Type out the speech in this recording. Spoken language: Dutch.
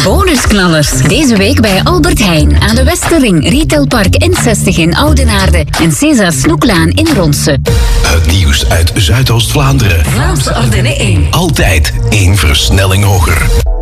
Bonusknallers. Deze week bij Albert Heijn aan de Westerring, Retailpark N60 in Oudenaarde en César Snoeklaan in Ronse. Het nieuws uit Zuidoost-Vlaanderen. Vlaamse Ardennen 1. Altijd 1 versnelling hoger.